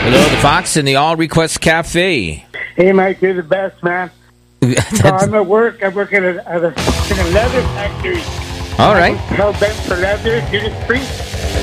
Hello, the Fox in the All Request Cafe. Hey, Mike, you're the best, man. So I'm at work. I work at a leather factory. All right. Hell bent for leather, duty free.